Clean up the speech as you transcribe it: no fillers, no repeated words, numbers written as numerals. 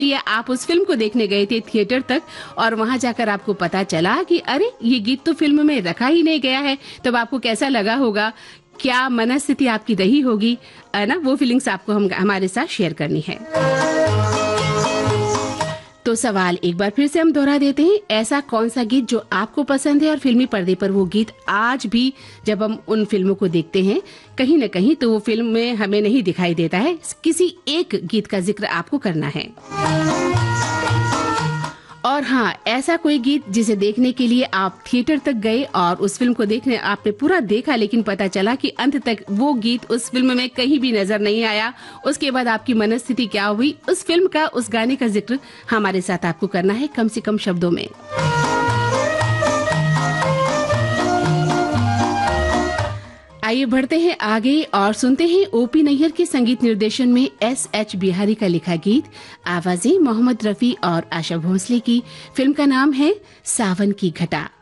या आप उस फिल्म को देखने गए थे थिएटर तक और वहां जाकर आपको पता चला कि अरे ये गीत तो फिल्म में रखा ही नहीं गया है, तब आपको कैसा लगा होगा, क्या मनस्थिति आपकी रही होगी, है ना? वो फीलिंग्स आपको हमारे साथ शेयर करनी है। तो सवाल एक बार फिर से हम दोहरा देते हैं, ऐसा कौन सा गीत जो आपको पसंद है और फिल्मी पर्दे पर वो गीत आज भी जब हम उन फिल्मों को देखते हैं कहीं न कहीं तो वो फिल्म में हमें नहीं दिखाई देता है। किसी एक गीत का जिक्र आपको करना है। और हाँ, ऐसा कोई गीत जिसे देखने के लिए आप थिएटर तक गए और उस फिल्म को देखने आपने पूरा देखा लेकिन पता चला कि अंत तक वो गीत उस फिल्म में कहीं भी नजर नहीं आया, उसके बाद आपकी मनस्थिति क्या हुई, उस फिल्म का, उस गाने का जिक्र हमारे साथ आपको करना है कम से कम शब्दों में। आइए बढ़ते हैं आगे और सुनते हैं ओपी नैयर के संगीत निर्देशन में एस.एच. बिहारी का लिखा गीत। आवाजें मोहम्मद रफी और आशा भोसले की। फिल्म का नाम है सावन की घटा।